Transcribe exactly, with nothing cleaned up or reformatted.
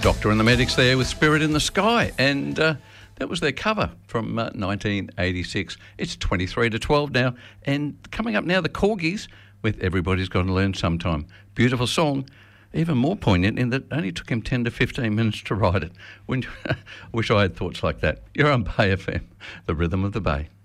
Doctor and the Medics there with Spirit in the Sky, and uh, that was their cover from uh, nineteen eighty-six. It's twenty-three to twelve now, and coming up now, the Corgis with Everybody's Got to Learn Sometime. Beautiful song, even more poignant in that it only took him ten to fifteen minutes to write it. When, wish I had thoughts like that. You're on Bay F M, the rhythm of the Bay.